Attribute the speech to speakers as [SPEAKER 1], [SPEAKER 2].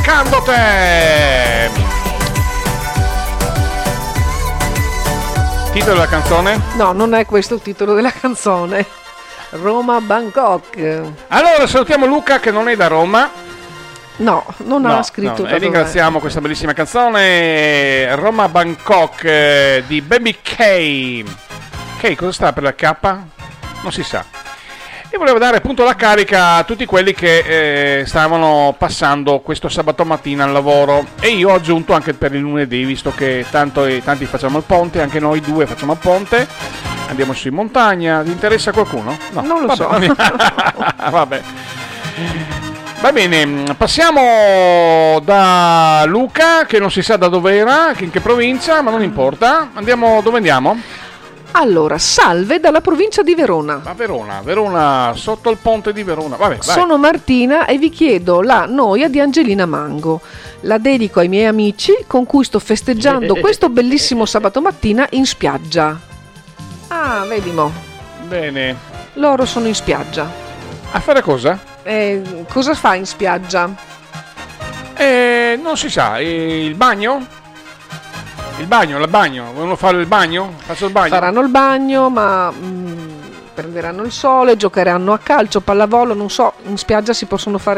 [SPEAKER 1] Cercando te. Titolo della canzone?
[SPEAKER 2] No, non è questo il titolo della canzone. Roma Bangkok.
[SPEAKER 1] Allora salutiamo Luca che non è da Roma.
[SPEAKER 2] No, non ha scritto.
[SPEAKER 1] E ringraziamo questa bellissima canzone Roma Bangkok di Baby K. K cosa sta per la K? Non si sa. E volevo dare appunto la carica a tutti quelli che stavano passando questo sabato mattina al lavoro, e io ho aggiunto anche per il lunedì, visto che tanti facciamo il ponte, anche noi due facciamo il ponte, andiamo su in montagna. Ti interessa qualcuno? No,
[SPEAKER 2] non lo so.
[SPEAKER 1] Vabbè. Va bene, passiamo da Luca, che non si sa da dove era, in che provincia, ma non importa. Dove andiamo?
[SPEAKER 2] Allora, salve dalla provincia di Verona.
[SPEAKER 1] A Verona, sotto il ponte di Verona. Vabbè, vai.
[SPEAKER 2] Sono Martina e vi chiedo la noia di Angelina Mango. La dedico ai miei amici con cui sto festeggiando questo bellissimo sabato mattina in spiaggia. Ah, vedi mo.
[SPEAKER 1] Bene.
[SPEAKER 2] Loro sono in spiaggia.
[SPEAKER 1] A fare cosa?
[SPEAKER 2] Cosa fa in spiaggia?
[SPEAKER 1] Non si sa, il bagno? Il bagno. Vogliono fare il bagno? Faccio il bagno?
[SPEAKER 2] Faranno il bagno, ma prenderanno il sole, giocheranno a calcio, pallavolo, non so, in spiaggia si possono fare